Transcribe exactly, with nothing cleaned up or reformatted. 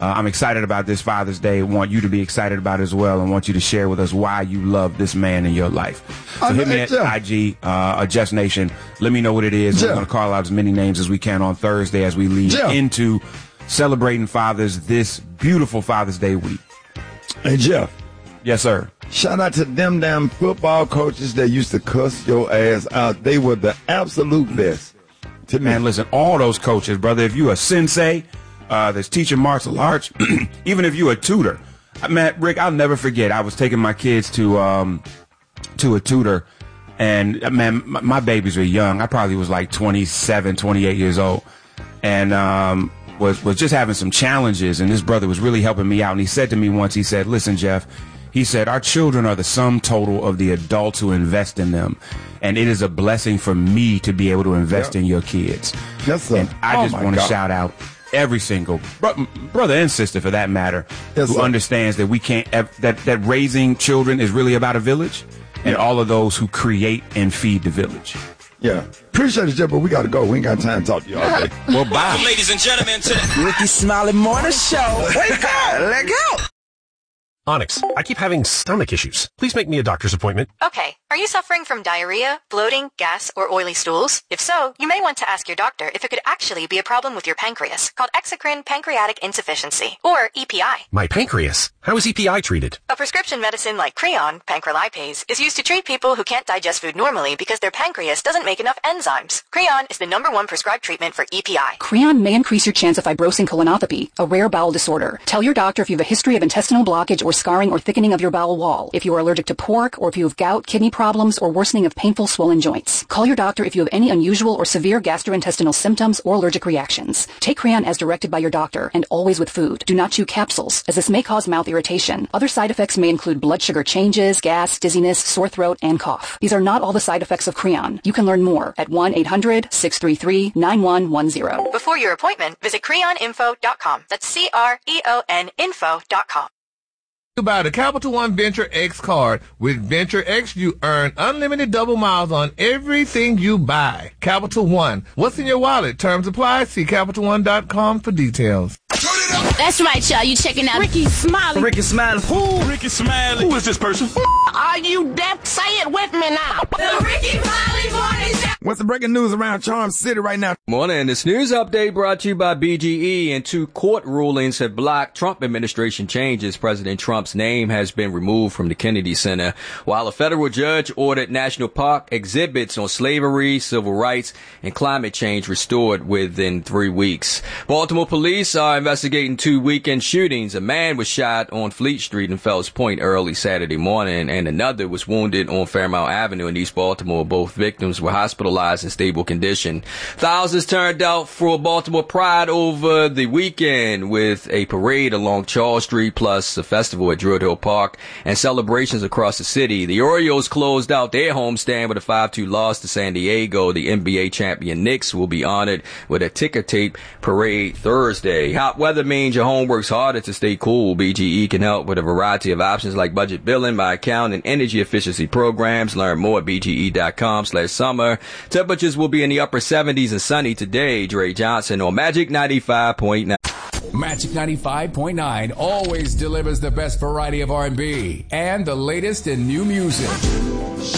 Uh, I'm excited about this Father's Day. I want you to be excited about it as well, and want you to share with us why you love this man in your life. So hit me at I G, uh, or Jeff Nation. Let me know what it is. We're going to call out as many names as we can on Thursday as we lead Jeff. into celebrating fathers this beautiful Father's Day week. Hey, Jeff. Yes, sir. Shout out to them damn football coaches that used to cuss your ass out. They were the absolute best. To Man, listen, all those coaches, brother, if you a sensei, uh, that's teaching martial arts, even if you a tutor. Man, Rick, I'll never forget. I was taking my kids to um to a tutor, and man, my, my babies were young. I probably was like twenty-seven, twenty-eight years old, and um was was just having some challenges, and this brother was really helping me out. And he said to me once, he said, listen, Jeff, he said, our children are the sum total of the adults who invest in them. And it is a blessing for me to be able to invest yep. in your kids. Yes, sir. And I oh just want to shout out every single bro- brother and sister, for that matter, yes, who sir. understands that we can't, that, that raising children is really about a village, and yeah. all of those who create and feed the village. Yeah. Appreciate it, Jeff, but we got to go. We ain't got time to talk to you all day. Well, bye. Ladies and gentlemen, to Ricky Smiley Morning Show. Wake up. Let go. Onyx, I keep having stomach issues. Please make me a doctor's appointment. Okay. Are you suffering from diarrhea, bloating, gas, or oily stools? If so, you may want to ask your doctor if it could actually be a problem with your pancreas, called exocrine pancreatic insufficiency, or E P I. My pancreas? How is E P I treated? A prescription medicine like Creon, pancrelipase, is used to treat people who can't digest food normally because their pancreas doesn't make enough enzymes. Creon is the number one prescribed treatment for E P I. Creon may increase your chance of fibrosing colonopathy, a rare bowel disorder. Tell your doctor if you have a history of intestinal blockage or scarring or thickening of your bowel wall, if you are allergic to pork, or if you have gout, kidney problems, or worsening of painful swollen joints. Call your doctor if you have any unusual or severe gastrointestinal symptoms or allergic reactions. Take Creon as directed by your doctor, and always with food. Do not chew capsules, as this may cause mouth irritation. Other side effects may include blood sugar changes, gas, dizziness, sore throat, and cough. These are not all the side effects of Creon. You can learn more at one eight hundred six three three nine one one zero. Before your appointment, visit creon info dot com. That's C R E O N info dot com. Buy the Capital One Venture X card. With Venture X, you earn unlimited double miles on everything you buy. Capital One. What's in your wallet? Terms apply. See Capital One dot com for details. That's right, y'all. You checking out Ricky Smiley. Ricky Smiley. Who? Ricky Smiley. Who is this person? Are you deaf? Say it with me now. The Ricky Smiley Morning Show. What's the breaking news around Charm City right now? Morning. This news update brought to you by B G E, and two court rulings have blocked Trump administration changes. President Trump's name has been removed from the Kennedy Center, while a federal judge ordered national park exhibits on slavery, civil rights, and climate change restored within three weeks. Baltimore police are investigating two weekend shootings. A man was shot on Fleet Street in Fells Point early Saturday morning, and another was wounded on Fairmount Avenue in East Baltimore. Both victims were hospitalized in stable condition. Thousands turned out for Baltimore Pride over the weekend, with a parade along Charles Street, plus a festival at Druid Hill Park and celebrations across the city. The Orioles closed out their homestand with a five two loss to San Diego. The N B A champion Knicks will be honored with a ticker tape parade Thursday. Hot weather means your home works harder to stay cool. B G E can help with a variety of options like budget billing, by account, and energy efficiency programs. Learn more at B G E dot com slash summer. Temperatures will be in the upper seventies and sunny today. Dre Johnson on Magic ninety-five point nine. Magic ninety-five point nine always delivers the best variety of R and B and the latest in new music.